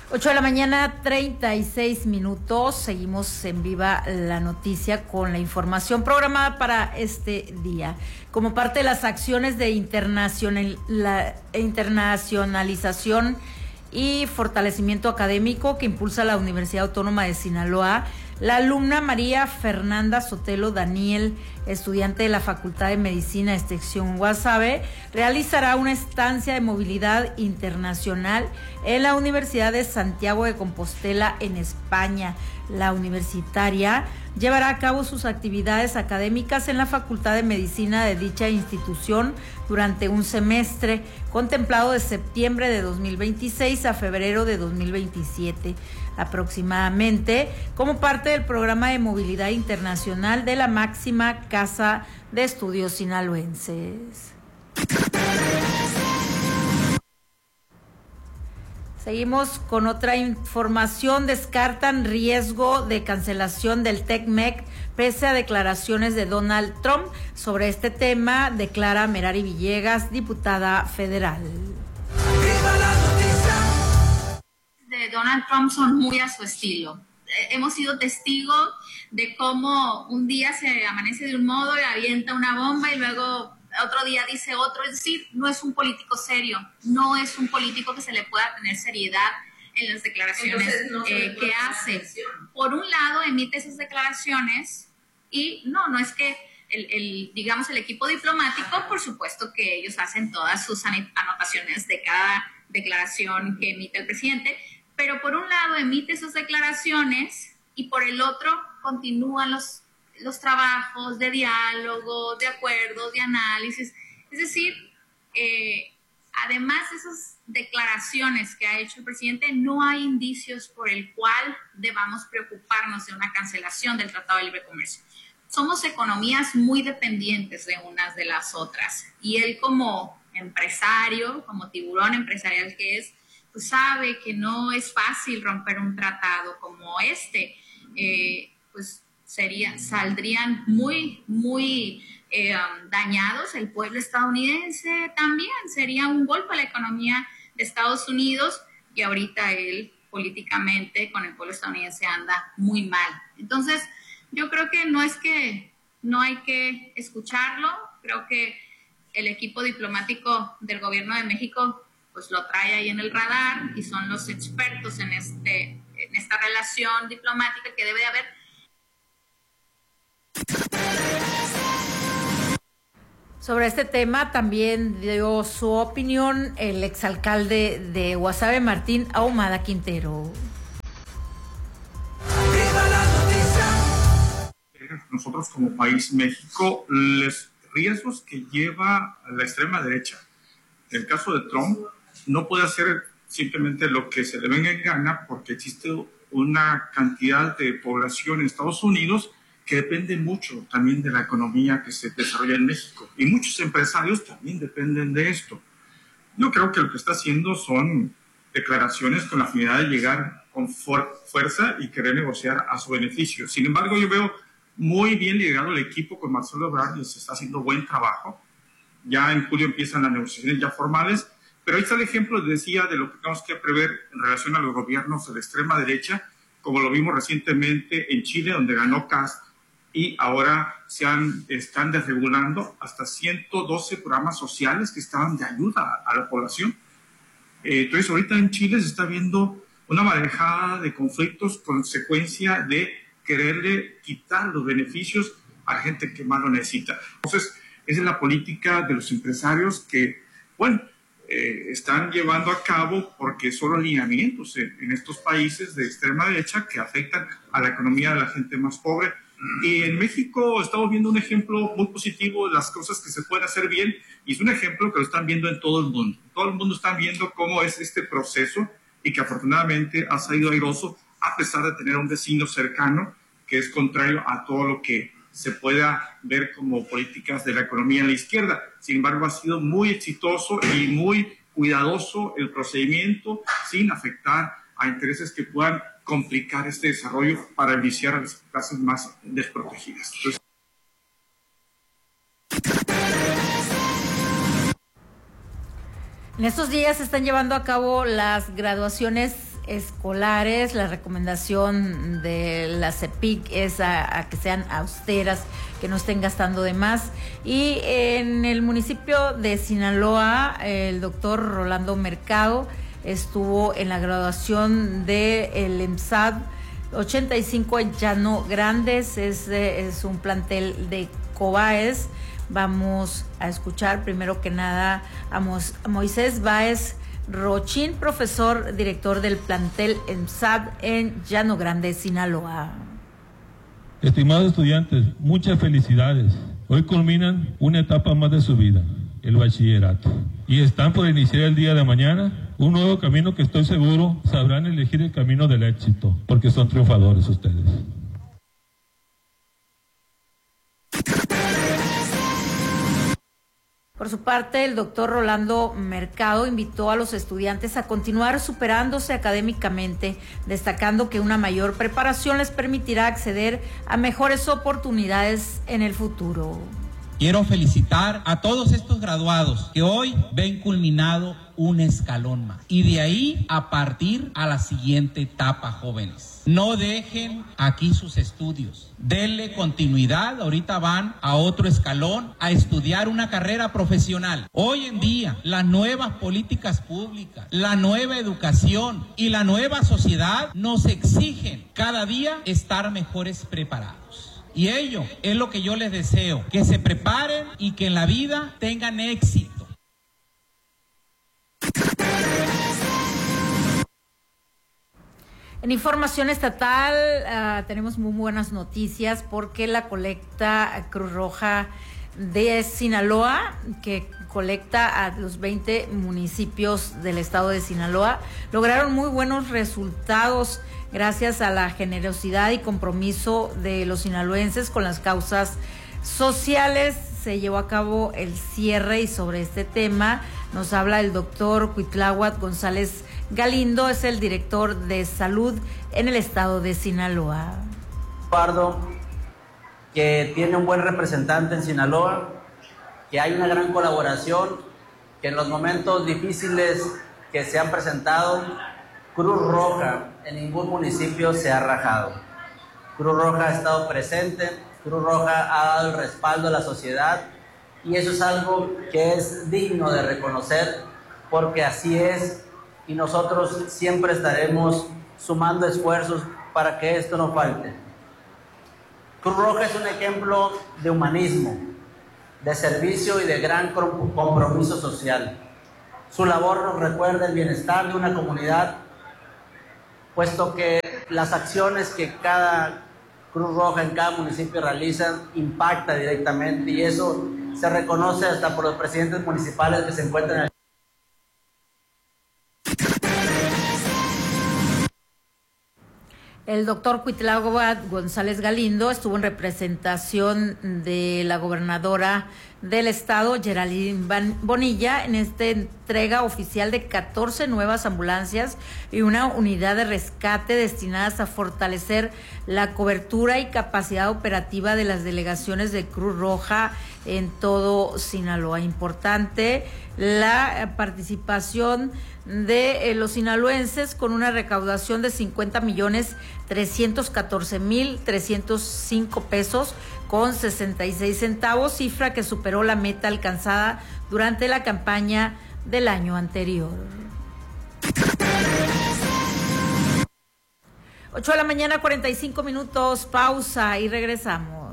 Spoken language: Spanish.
8 de la mañana, 36 minutos. Seguimos en Viva la Noticia con la información programada para este día. Como parte de las acciones de internacionalización y fortalecimiento académico que impulsa la Universidad Autónoma de Sinaloa, la alumna María Fernanda Sotelo Daniel, estudiante de la Facultad de Medicina Extensión Guasave, realizará una estancia de movilidad internacional en la Universidad de Santiago de Compostela, en España. La universitaria llevará a cabo sus actividades académicas en la Facultad de Medicina de dicha institución durante un semestre, contemplado de septiembre de 2026 a febrero de 2027. Aproximadamente como parte del programa de movilidad internacional de la máxima casa de estudios sinaloenses. Seguimos con otra información. Descartan riesgo de cancelación del TECMEC pese a declaraciones de Donald Trump. Sobre este tema declara Merari Villegas, diputada federal. De Donald Trump son muy a su estilo. Hemos sido testigos de cómo un día se amanece de un modo y avienta una bomba y luego otro día dice otro. Es decir, no es un político serio, no es un político que se le pueda tener seriedad en las declaraciones que hace. Por un lado, emite esas declaraciones y no es que digamos el equipo diplomático, por supuesto que ellos hacen todas sus anotaciones de cada declaración que emite el presidente, pero por un lado emite sus declaraciones y por el otro continúan los trabajos de diálogo, de acuerdos, de análisis. Es decir, además de esas declaraciones que ha hecho el presidente, no hay indicios por el cual debamos preocuparnos de una cancelación del Tratado de Libre Comercio. Somos economías muy dependientes de unas de las otras y él como empresario, como tiburón empresarial que es, pues sabe que no es fácil romper un tratado como este, pues saldrían muy dañados el pueblo estadounidense también, sería un golpe a la economía de Estados Unidos y ahorita él políticamente con el pueblo estadounidense anda muy mal. Entonces, yo creo que no es que no hay que escucharlo, creo que el equipo diplomático del gobierno de México pues lo trae ahí en el radar y son los expertos en esta relación diplomática que debe de haber. Sobre este tema también dio su opinión el exalcalde de Guasave, Martín Ahumada Quintero. Nosotros como país, México, los riesgos que lleva la extrema derecha. En el caso de Trump, no puede hacer simplemente lo que se le venga en gana porque existe una cantidad de población en Estados Unidos que depende mucho también de la economía que se desarrolla en México. Y muchos empresarios también dependen de esto. Yo creo que lo que está haciendo son declaraciones con la finalidad de llegar con fuerza y querer negociar a su beneficio. Sin embargo, yo veo muy bien liderado el equipo con Marcelo Ebrard y se está haciendo buen trabajo. Ya en julio empiezan las negociaciones ya formales, pero ahí está el ejemplo, decía, de lo que tenemos que prever en relación a los gobiernos de la extrema derecha, como lo vimos recientemente en Chile, donde ganó Kast, y ahora están desregulando hasta 112 programas sociales que estaban de ayuda a la población. Entonces, ahorita en Chile se está viendo una marejada de conflictos, consecuencia de quererle quitar los beneficios a gente que más lo necesita. Entonces, esa es la política de los empresarios que, están llevando a cabo porque son los lineamientos en estos países de extrema derecha que afectan a la economía de la gente más pobre. Y en México estamos viendo un ejemplo muy positivo de las cosas que se pueden hacer bien y es un ejemplo que lo están viendo en todo el mundo. Todo el mundo está viendo cómo es este proceso y que afortunadamente ha salido airoso a pesar de tener un vecino cercano que es contrario a todo lo que se pueda ver como políticas de la economía en la izquierda. Sin embargo, ha sido muy exitoso y muy cuidadoso el procedimiento sin afectar a intereses que puedan complicar este desarrollo para beneficiar a las clases más desprotegidas. Entonces, en estos días se están llevando a cabo las graduaciones escolares. La recomendación de la CEPIC es a que sean austeras, que no estén gastando de más. Y en el municipio de Sinaloa, el doctor Rolando Mercado estuvo en la graduación del EMSAD 85 en Llano Grandes. Es un plantel de Cobaes. Vamos a escuchar primero que nada a Moisés Báez Rochín, profesor director del plantel EMSAD en Llano Grande, Sinaloa. Estimados estudiantes, muchas felicidades. Hoy culminan una etapa más de su vida, el bachillerato, y están por iniciar el día de mañana un nuevo camino que estoy seguro sabrán elegir el camino del éxito, porque son triunfadores ustedes. Por su parte, el doctor Rolando Mercado invitó a los estudiantes a continuar superándose académicamente, destacando que una mayor preparación les permitirá acceder a mejores oportunidades en el futuro. Quiero felicitar a todos estos graduados que hoy ven culminado un escalón más. Y de ahí a partir a la siguiente etapa, jóvenes. No dejen aquí sus estudios. Denle continuidad. Ahorita van a otro escalón a estudiar una carrera profesional. Hoy en día, las nuevas políticas públicas, la nueva educación y la nueva sociedad nos exigen cada día estar mejores preparados. Y ello es lo que yo les deseo, que se preparen y que en la vida tengan éxito. En información estatal tenemos muy buenas noticias porque la colecta Cruz Roja de Sinaloa, que colecta a los 20 municipios del estado de Sinaloa, lograron muy buenos resultados gracias a la generosidad y compromiso de los sinaloenses con las causas sociales. Se llevó a cabo el cierre y sobre este tema nos habla el doctor Cuitláhuac González Galindo, es el director de salud en el estado de Sinaloa. Pardo, que tiene un buen representante en Sinaloa, que hay una gran colaboración, que en los momentos difíciles que se han presentado, Cruz Roja en ningún municipio se ha rajado. Cruz Roja ha estado presente, Cruz Roja ha dado el respaldo a la sociedad y eso es algo que es digno de reconocer porque así es y nosotros siempre estaremos sumando esfuerzos para que esto no falte. Cruz Roja es un ejemplo de humanismo, de servicio y de gran compromiso social. Su labor nos recuerda el bienestar de una comunidad, puesto que las acciones que cada Cruz Roja en cada municipio realiza impacta directamente y eso se reconoce hasta por los presidentes municipales que se encuentran en el... El doctor Cuitláhuac González Galindo estuvo en representación de la gobernadora del estado, Geraldine Bonilla, en esta entrega oficial de 14 nuevas ambulancias y una unidad de rescate destinadas a fortalecer la cobertura y capacidad operativa de las delegaciones de Cruz Roja en todo Sinaloa. Importante la participación de los sinaloenses con una recaudación de 50,314,305 pesos con 66 centavos, cifra que superó la meta alcanzada durante la campaña del año anterior. 8 de la mañana, 45 minutos, pausa y regresamos.